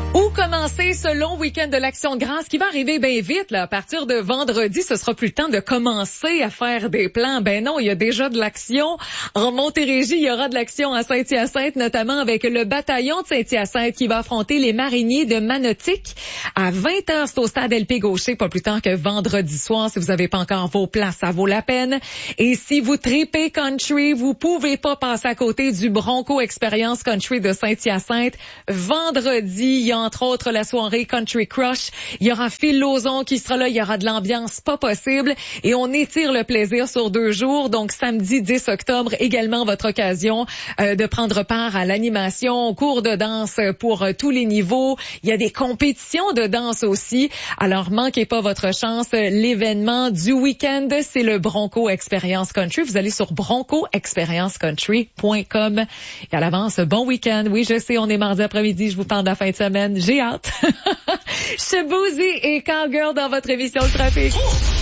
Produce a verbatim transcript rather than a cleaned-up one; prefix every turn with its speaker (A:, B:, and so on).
A: Où commencer ce long week-end de l'Action de grâce qui va arriver bien vite, là. À partir de vendredi, ce sera plus le temps de commencer à faire des plans. Ben non, il y a déjà de l'action. En Montérégie, il y aura de l'action à Saint-Hyacinthe, notamment avec le bataillon de Saint-Hyacinthe qui va affronter les mariniers de Manotick. À vingt heures, c'est au stade L P Gaucher, pas plus tard que vendredi soir. Si vous n'avez pas encore vos places, ça vaut la peine. Et si vous tripez country, vous pouvez pas passer à côté du Bronco Expérience Country de Saint-Hyacinthe. Vendredi, il y a entre autres la soirée Country Crush. Il y aura Phil Lauzon qui sera là. Il y aura de l'ambiance pas possible. Et on étire le plaisir sur deux jours. Donc, samedi dix octobre, également votre occasion euh, de prendre part à l'animation, cours de danse pour euh, tous les niveaux. Il y a des compétitions de danse aussi. Alors, manquez pas votre chance. L'événement du week-end, c'est le Bronco Expérience Country. Vous allez sur bronco experience country point com. Et à l'avance, bon week-end. Oui, je sais, on est mardi après-midi. Je vous parle de la fin de semaine. J'ai hâte. Shaboozey et Cowgirl dans votre émission Le Trafic.